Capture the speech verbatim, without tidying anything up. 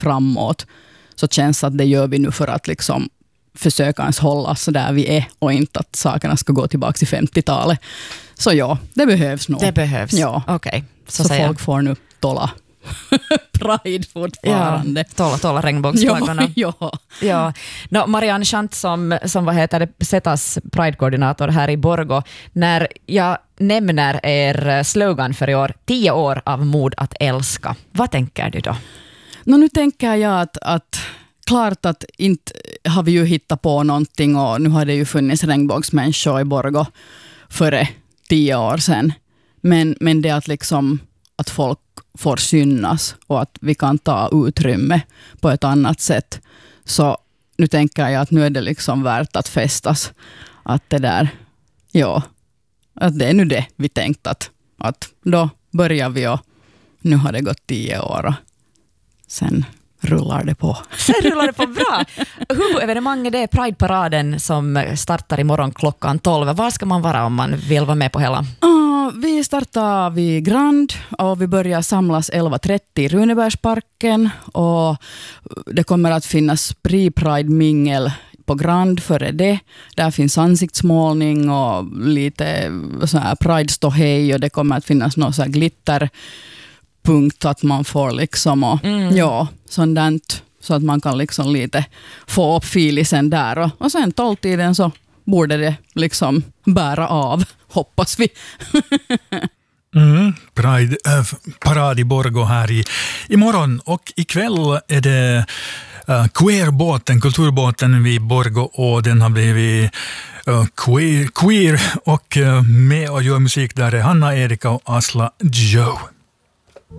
framåt, så känns att det gör vi nu för att liksom försöka ens hålla så där vi är och inte att sakerna ska gå tillbaka till femtiotalet. Så ja, det behövs nog. Det behövs, ja. okej. Okay. Så, så folk får nu tolla Pride fortfarande. Ja, tolla, tolla regnbågsflaggorna. Ja, ja. Ja. No, Marianne Schant som, som vad heter det, Setas Pride-koordinator här i Borgå, när jag nämner er slogan för i år, tio år av mod att älska, vad tänker du då? No, nu tänker jag att, att klart att inte har vi ju hittat på någonting och nu har det ju funnits regnbågsmänniskor i Borgå före tio år sedan. Men, men det är att liksom att folk får synas och att vi kan ta utrymme på ett annat sätt. Så nu tänker jag att nu är det liksom värt att festas. Att det där, ja, att det är nu det vi tänkt att, att då börjar vi och nu har det gått tio år och sen rullar det på. Sen rullar det på bra. Huvudevenemanget är Pride-paraden som startar imorgon klockan tolv. Var ska man vara om man vill vara med på hela? Uh, vi startar vid Grand och vi börjar samlas elva trettio i Runebergsparken och det kommer att finnas pre-Pride-mingel på Grand före det. Där finns ansiktsmålning och lite så här Pride-ståhej och det kommer att finnas någon så här glitter punkt att man får liksom och, mm. ja, sådant så att man kan liksom lite få upp filisen där och, och sen tolvtiden så borde det liksom bära av, hoppas vi. mm, Pride, äh, parad i Borgå här i imorgon och ikväll är det uh, queerbåten, kulturbåten vid Borgå och den har blivit uh, queer, queer och uh, med och gör musik där är Hanna, Erika och Asla Joe.